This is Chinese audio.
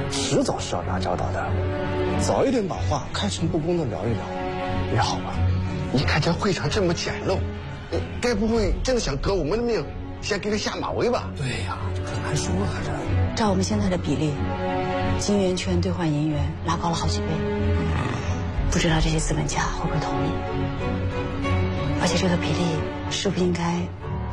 迟早是要打交道的，早一点把话开诚布公的聊一聊，也好吧。 你看这会场这么简陋，该不会真的想革我们的命，想给他下马威吧？ 对呀，这很难说啊这。 照我们现在的比例，金圆圈兑换银元拉高了好几倍，不知道这些资本家会不会同意？而且这个比例是不是应该